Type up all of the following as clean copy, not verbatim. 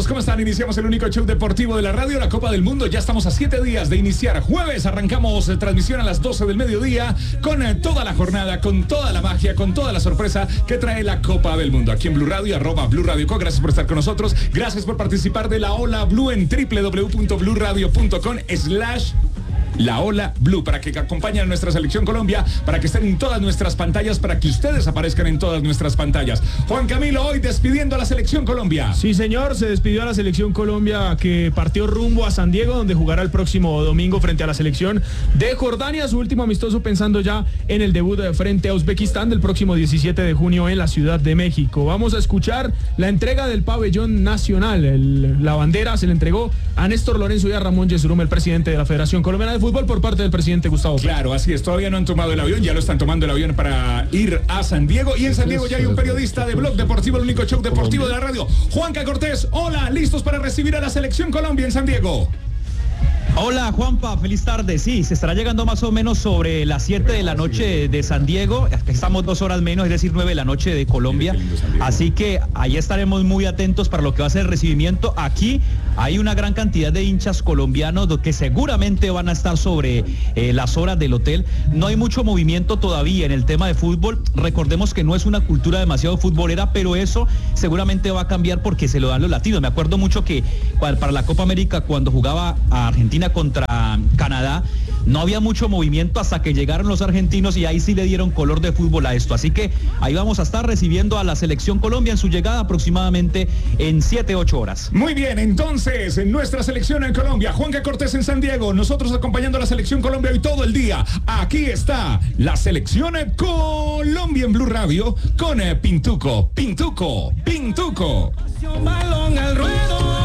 amigos? ¿Cómo están? Iniciamos el único show deportivo de la radio, la Copa del Mundo. Ya estamos a 7 días de iniciar. Jueves arrancamos transmisión a las 12 del mediodía con toda la jornada, con toda la magia, con toda la sorpresa que trae la Copa del Mundo. Aquí en Blue Radio, @BlueRadioCo. Gracias por estar con nosotros. Gracias por participar de la Ola Blue en www.bluradio.com/La Ola Blue, para que acompañen a nuestra selección Colombia, para que estén en todas nuestras pantallas, para que ustedes aparezcan en todas nuestras pantallas. Juan Camilo, hoy despidiendo a la selección Colombia. Sí, señor, se despidió a la selección Colombia, que partió rumbo a San Diego, donde jugará el próximo domingo frente a la selección de Jordania, su último amistoso, pensando ya en el debut frente a Uzbekistán del próximo 17 de junio en la Ciudad de México. Vamos a escuchar la entrega del pabellón nacional. La bandera se le entregó a Néstor Lorenzo y a Ramón Yesurum, el presidente de la Federación Colombiana de Fútbol, por parte del presidente Gustavo Petro. Claro, así es, todavía no han tomado el avión, ya lo están tomando el avión para ir a San Diego, y en San Diego ya hay un periodista de Blog Deportivo, el único show deportivo de la radio, Juanca Cortés. Hola, listos para recibir a la selección Colombia en San Diego. Hola Juanpa, feliz tarde. Sí, se estará llegando más o menos sobre las 7 de la noche de San Diego. Estamos 2 horas menos, es decir, 9 de la noche de Colombia. Así que ahí estaremos muy atentos para lo que va a ser el recibimiento. Aquí hay una gran cantidad de hinchas colombianos que seguramente van a estar sobre las horas del hotel. No hay mucho movimiento todavía en el tema de fútbol. Recordemos que no es una cultura demasiado futbolera, pero eso seguramente va a cambiar porque se lo dan los latinos. Me acuerdo mucho que para la Copa América, cuando jugaba a Argentina contra Canadá, no había mucho movimiento hasta que llegaron los argentinos, y ahí sí le dieron color de fútbol a esto. Así que ahí vamos a estar recibiendo a la selección Colombia en su llegada aproximadamente en 7-8 horas. Muy bien, entonces, en nuestra selección en Colombia, Juanca Cortés en San Diego, nosotros acompañando a la selección Colombia hoy todo el día. Aquí está la selección Colombia en Blue Radio con Pintuco. Balón al ruedo.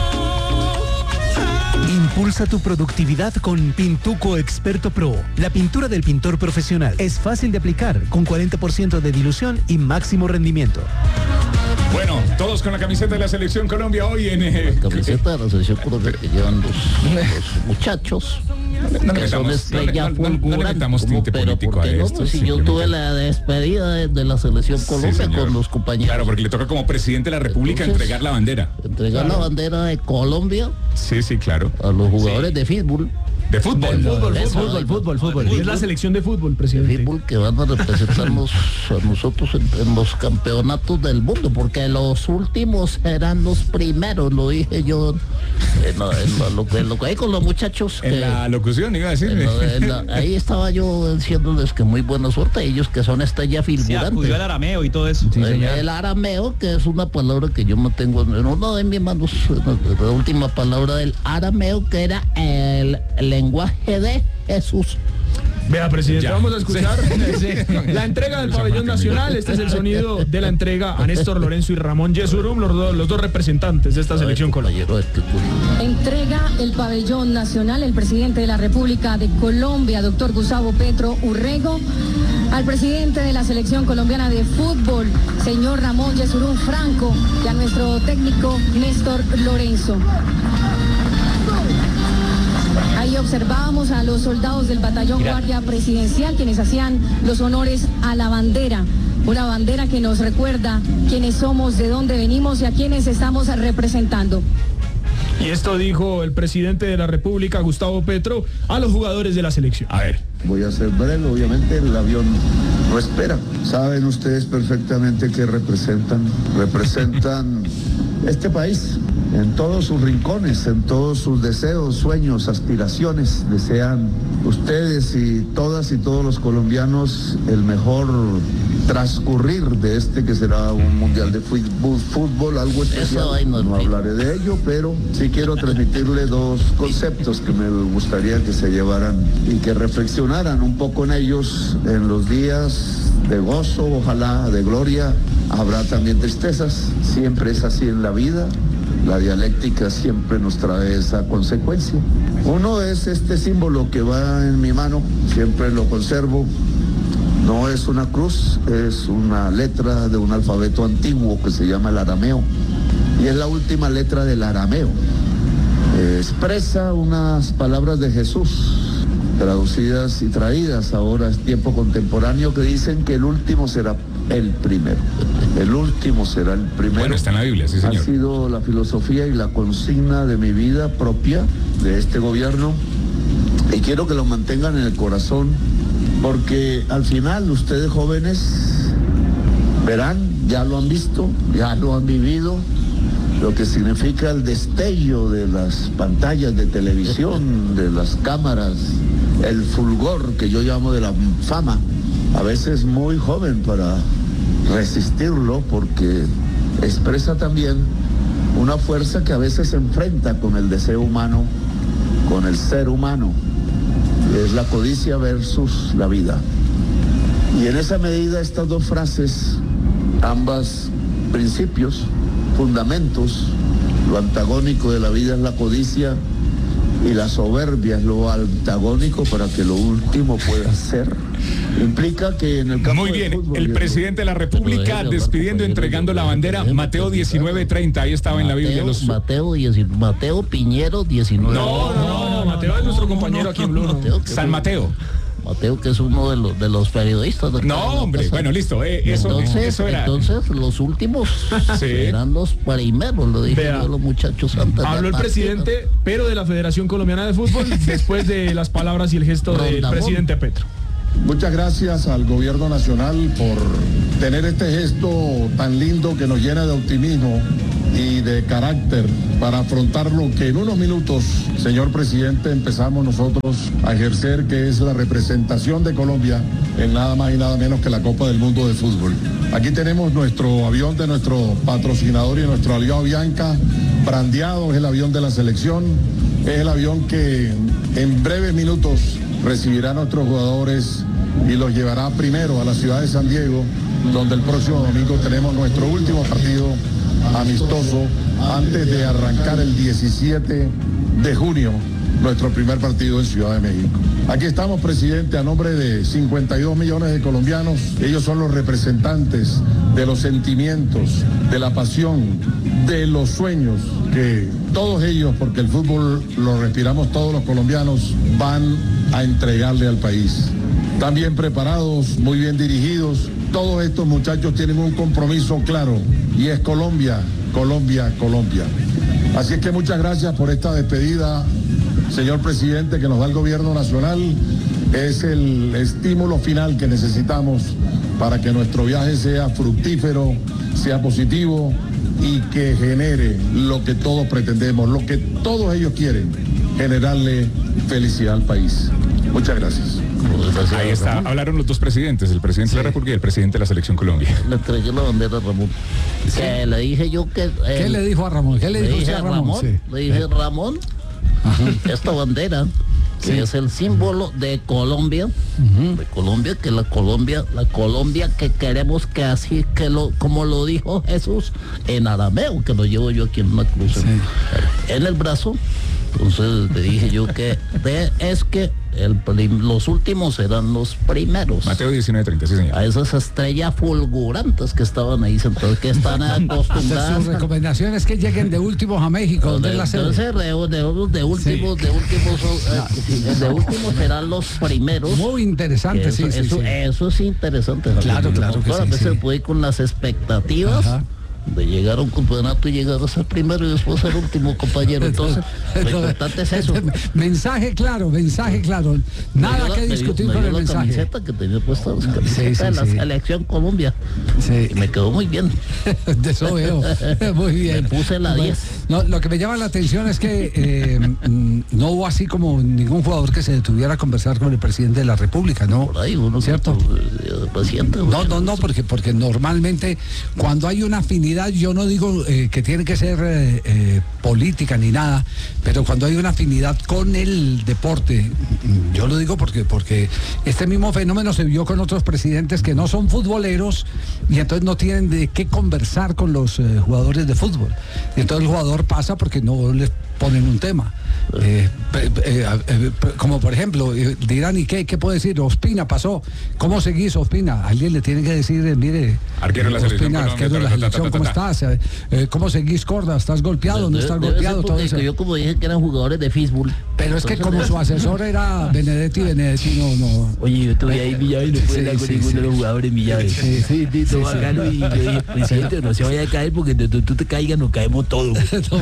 Impulsa tu productividad con Pintuco Experto Pro, la pintura del pintor profesional. Es fácil de aplicar, con 40% de dilución y máximo rendimiento. Bueno, todos con la camiseta de la selección Colombia hoy en... La camiseta de la selección Colombia que llevan los muchachos. No que son estrella fulgurante. No le metamos tinte político a esto. Si yo tuve la despedida de la selección Colombia, sí, con los compañeros. Claro, porque le toca como presidente de la República entregar la bandera. Entregar la bandera de Colombia. Sí, claro. A los jugadores de fútbol. De fútbol. Fútbol. Es la selección de fútbol, presidente. De fútbol, que van a representarnos a nosotros en los campeonatos del mundo, porque los últimos serán los primeros, lo dije yo en lo que hay con los muchachos. En la locución, iba a decirle. Ahí estaba yo diciéndoles que muy buena suerte, ellos que son estrella fulgurante. Sí, acudió el arameo y todo eso. Sí, el arameo, que es una palabra que yo mantengo en uno de mis manos, la última palabra del arameo, que era el lenguaje de Jesús. Vea, presidente, vamos a escuchar la entrega del pabellón nacional. Este es el sonido de la entrega a Néstor Lorenzo y Ramón Yesurum, los dos representantes de esta selección colombiana. Entrega el pabellón nacional el presidente de la República de Colombia, doctor Gustavo Petro Urrego, al presidente de la selección colombiana de fútbol, señor Ramón Yesurum Franco, y a nuestro técnico Néstor Lorenzo. Ahí observábamos a los soldados del batallón Guardia Presidencial, quienes hacían los honores a la bandera. Una bandera que nos recuerda quiénes somos, de dónde venimos y a quiénes estamos representando. Y esto dijo el presidente de la República, Gustavo Petro, a los jugadores de la selección. A ver. Voy a ser breve, obviamente el avión no espera. Saben ustedes perfectamente que representan este país en todos sus rincones, en todos sus deseos, sueños, aspiraciones. Desean ustedes y todas y todos los colombianos el mejor transcurrir de este que será un mundial de fútbol, algo especial. No hablaré de ello, pero sí quiero transmitirle 2 conceptos que me gustaría que se llevaran y que reflexionaran un poco en ellos en los días de gozo, ojalá de gloria. Habrá también tristezas, siempre es así en la vida. La dialéctica siempre nos trae esa consecuencia. Uno es este símbolo que va en mi mano, siempre lo conservo. No es una cruz, es una letra de un alfabeto antiguo que se llama el arameo. Y es la última letra del arameo. Expresa unas palabras de Jesús, traducidas y traídas ahora es tiempo contemporáneo, que dicen que el último será el primero. El último será el primero. Bueno, está en la Biblia, sí, señor. Ha sido la filosofía y la consigna de mi vida propia, de este gobierno, y quiero que lo mantengan en el corazón, porque al final ustedes jóvenes verán, ya lo han visto, ya lo han vivido, lo que significa el destello de las pantallas de televisión, de las cámaras, el fulgor que yo llamo de la fama, a veces muy joven para resistirlo, porque expresa también una fuerza que a veces se enfrenta con el deseo humano, con el ser humano, es la codicia versus la vida. Y en esa medida estas dos frases, ambas principios, fundamentos, lo antagónico de la vida es la codicia y la soberbia es lo antagónico para que lo último pueda ser. Implica que en el campo muy bien, del fútbol, el presidente de la República despidiendo, entregando la bandera, Mateo 19:30, ahí estaba en la Biblia. Mateo Piñero 19. No, Mateo es nuestro compañero aquí en Blue. San Mateo. Mateo, que es uno de los periodistas. No, hombre, bueno, listo. Eso era. Entonces, los últimos serán los primeros, lo dije yo a los muchachos antes. Habló el presidente, pero de la Federación Colombiana de Fútbol, después de las palabras y el gesto del presidente Petro. Muchas gracias al gobierno nacional por tener este gesto tan lindo que nos llena de optimismo y de carácter para afrontar lo que en unos minutos, señor presidente, empezamos nosotros a ejercer, que es la representación de Colombia en nada más y nada menos que la Copa del Mundo de Fútbol. Aquí tenemos nuestro avión de nuestro patrocinador y nuestro aliado Avianca, brandeado, es el avión de la selección, es el avión que en breves minutos recibirá a nuestros jugadores y los llevará primero a la ciudad de San Diego, donde el próximo domingo tenemos nuestro último partido amistoso antes de arrancar el 17 de junio nuestro primer partido en Ciudad de México. Aquí estamos, presidente, a nombre de 52 millones de colombianos. Ellos son los representantes de los sentimientos, de la pasión, de los sueños que todos ellos, porque el fútbol lo respiramos todos los colombianos, van a entregarle al país. Están bien preparados, muy bien dirigidos. Todos estos muchachos tienen un compromiso claro y es Colombia, Colombia, Colombia. Así es que muchas gracias por esta despedida, señor presidente, que nos da el gobierno nacional. Es el estímulo final que necesitamos para que nuestro viaje sea fructífero, sea positivo y que genere lo que todos pretendemos, lo que todos ellos quieren, generarle felicidad al país. Muchas gracias. Ahí está, hablaron los dos presidentes, el presidente de la República y el presidente de la Selección Colombia. Le entregué la bandera a Ramón. Que le dije yo que... ¿Qué le dijo a Ramón? ¿Qué le dijo a Ramón? Le dije, Ramón, esta bandera, que es el símbolo de Colombia, de Colombia, que la Colombia que queremos que así, como lo dijo Jesús en arameo, que lo llevo yo aquí en una cruz, en el brazo. Entonces le dije yo que es que los últimos serán los primeros. Mateo 19:30, sí, señor. A esas estrellas fulgurantes que estaban ahí sentados, que están acostumbradas. Su recomendación es que lleguen de últimos a México, donde es la sede. Entonces de últimos serán los primeros. Muy interesante, eso es interesante. Claro que sí. A veces puede ir con las expectativas. Ajá. De llegar a un campeonato y llegar a ser primero y después ser último, compañero. Entonces, lo importante es eso. Mensaje claro. Nada que discutir con el mensaje. La camiseta que tenía puesta, la camiseta de la Selección Colombia. Y me quedó muy bien. De eso veo. Muy bien. Me puse la 10. No, lo que me llama la atención es que no hubo así como ningún jugador que se detuviera a conversar con el presidente de la República, ¿no? Por ahí uno. ¿Cierto? Presidente. No, porque normalmente cuando hay una afinidad, yo no digo que tiene que ser política ni nada, pero cuando hay una afinidad con el deporte, yo lo digo porque este mismo fenómeno se vio con otros presidentes que no son futboleros y entonces no tienen de qué conversar con los jugadores de fútbol. Y entonces el jugador pasa porque no les ponen un tema. Como por ejemplo, dirán, ¿y qué puede decir? Ospina pasó. ¿Cómo seguís, Ospina? Alguien le tiene que decir, mire, arquero de la selección, Ospina, arquero de la selección, ¿cómo estás? ¿Cómo seguís, Corda? ¿Estás golpeado? ¿No estás estar debe golpeado, ser todo porque eso. yo como dije que eran jugadores de fútbol. Pero es que Entonces, como su asesor era Benedetti no. Oye, yo estuve ahí en mi llave y no pude hablar con ninguno de los jugadores en mi llave. Sí, todo bacano. Y yo dije, presidente, no se vaya a caer porque tú te caigas, nos caemos todos.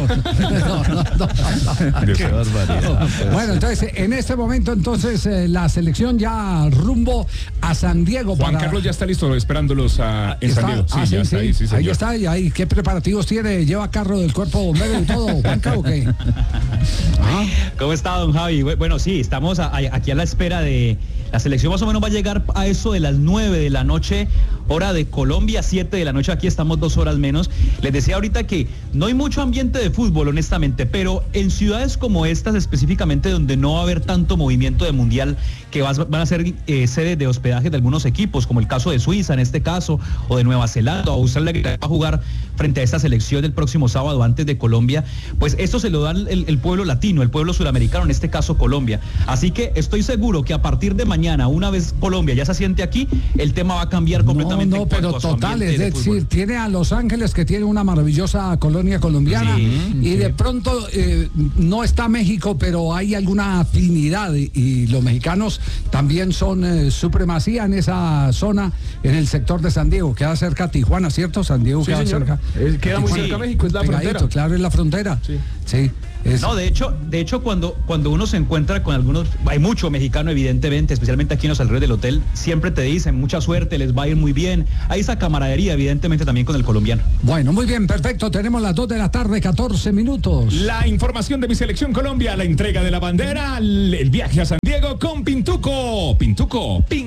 Qué barbaridad. Bueno, entonces, en este momento, la selección ya rumbo a San Diego. Juan Carlos ya está listo esperándolos en San Diego. Sí, ya está ahí, sí, ahí señor. está, y ahí, ¿qué preparativos tiene? ¿Lleva carro del cuerpo bombero y todo, Juanca, o qué? ¿Cómo está, don Javi? Bueno, sí, estamos aquí a la espera de... La selección más o menos va a llegar a eso de las 9 de la noche, hora de Colombia, 7 de la noche, aquí estamos 2 horas menos. Les decía ahorita que no hay mucho ambiente de fútbol, honestamente, pero en ciudades como estas específicamente, donde no va a haber tanto movimiento de mundial, que van a ser sedes de hospedaje de algunos equipos, como el caso de Suiza en este caso, o de Nueva Zelanda, o Australia, que va a jugar frente a esta selección el próximo sábado antes de Colombia, pues esto se lo da el pueblo latino, el pueblo suramericano, en este caso Colombia. Así que estoy seguro que a partir de mañana, una vez Colombia ya se asiente aquí, el tema va a cambiar completamente. No, pero total, es decir, tiene a Los Ángeles, que tiene una maravillosa colonia colombiana, y de pronto no está México, pero hay alguna afinidad, y los mexicanos también son supremacía en esa zona, en el sector de San Diego, queda cerca a Tijuana, ¿cierto? San Diego queda cerca. Queda muy cerca a México, es la frontera. Claro, es la frontera. Sí. No, de hecho cuando uno se encuentra con algunos, hay mucho mexicano evidentemente, especialmente aquí en los alrededores del hotel, siempre te dicen mucha suerte, les va a ir muy bien. Hay esa camaradería evidentemente también con el colombiano. Bueno, muy bien, perfecto, tenemos las 2 de la tarde, 14 minutos. La información de mi selección Colombia, la entrega de la bandera, el viaje a San Diego con Pintuco.